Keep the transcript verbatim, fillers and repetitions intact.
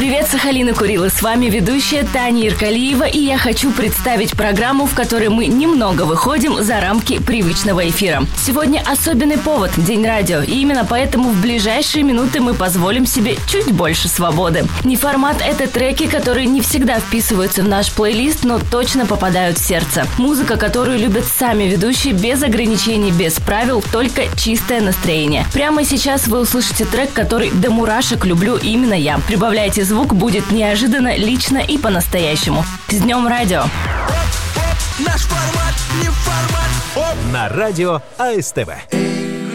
Привет, Сахалин и Курилы, с вами ведущая Таня Иркалиева, и я хочу представить программу, в которой мы немного выходим за рамки привычного эфира. Сегодня особенный повод – День радио, и именно поэтому в ближайшие минуты мы позволим себе чуть больше свободы. Не формат – это треки, которые не всегда вписываются в наш плейлист, но точно попадают в сердце. Музыка, которую любят сами ведущие, без ограничений, без правил, только чистое настроение. Прямо сейчас вы услышите трек, который до мурашек люблю именно я. Прибавляйте звук, будет неожиданно, лично и по-настоящему. С Днем радио! Наш формат не формат. На радио АСТВ.